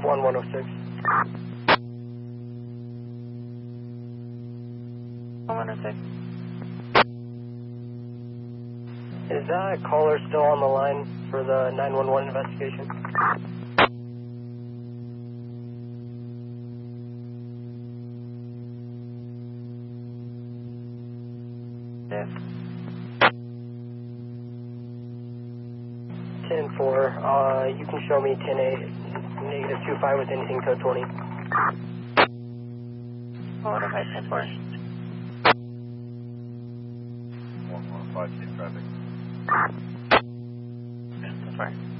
1106. 1106. Is that caller still on the line for the 911 investigation? Yes. 10-4, you can show me 10-8, -25 with anything code 20. Hold on, 10-4. 115 traffic. 10-4.